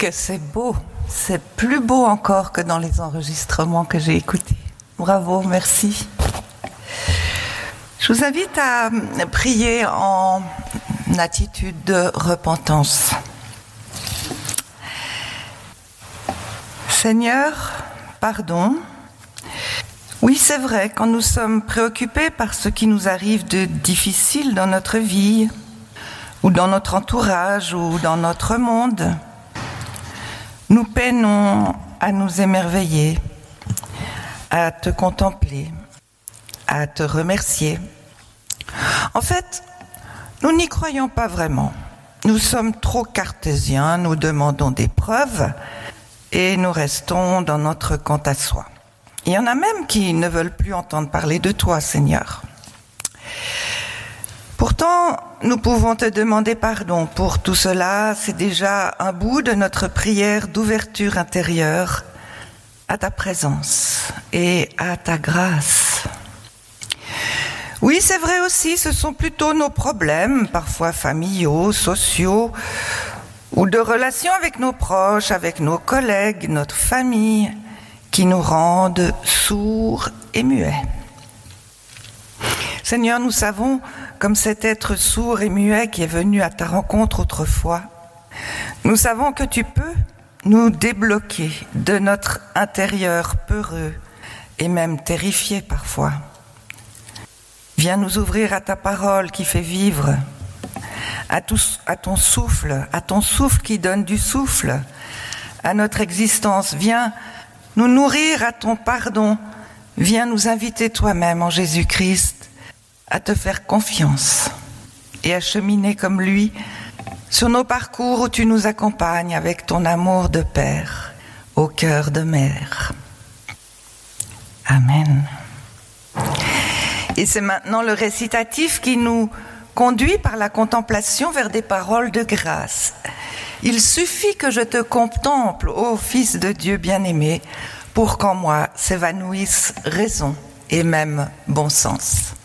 que c'est beau, c'est plus beau encore que dans les enregistrements que j'ai écoutés. Bravo, merci. Je vous invite à prier en attitude de repentance. Seigneur, pardon. Oui, c'est vrai, quand nous sommes préoccupés par ce qui nous arrive de difficile dans notre vie, ou dans notre entourage, ou dans notre monde, nous peinons à nous émerveiller, à te contempler, à te remercier. En fait, nous n'y croyons pas vraiment. Nous sommes trop cartésiens, nous demandons des preuves et nous restons dans notre quant à soi. Il y en a même qui ne veulent plus entendre parler de toi, Seigneur. Pourtant, nous pouvons te demander pardon pour tout cela. C'est déjà un bout de notre prière d'ouverture intérieure à ta présence et à ta grâce. Oui, c'est vrai aussi, ce sont plutôt nos problèmes, parfois familiaux, sociaux, ou de relations avec nos proches, avec nos collègues, notre famille, qui nous rendent sourds et muets. Seigneur, nous savons, comme cet être sourd et muet qui est venu à ta rencontre autrefois, nous savons que tu peux nous débloquer de notre intérieur peureux et même terrifié parfois. Viens nous ouvrir à ta parole qui fait vivre, à ton souffle qui donne du souffle, à notre existence. Viens nous nourrir à ton pardon. Viens nous inviter toi-même en Jésus-Christ à te faire confiance et à cheminer comme lui sur nos parcours où tu nous accompagnes avec ton amour de Père au cœur de mère. Amen. Et c'est maintenant le récitatif qui nous conduit par la contemplation vers des paroles de grâce. Il suffit que je te contemple, ô Fils de Dieu bien-aimé, pour qu'en moi s'évanouisse raison et même bon sens.